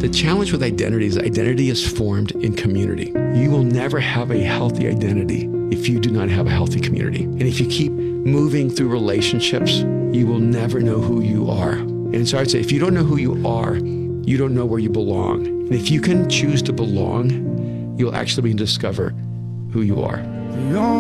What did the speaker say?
The challenge with identity is formed in community. You will never have a healthy identity if you do not have a healthy community. And if you keep moving through relationships, you will never know who you are. And so I'd say, if you don't know who you are, you don't know where you belong. And if you can choose to belong, you'll actually discover who you are.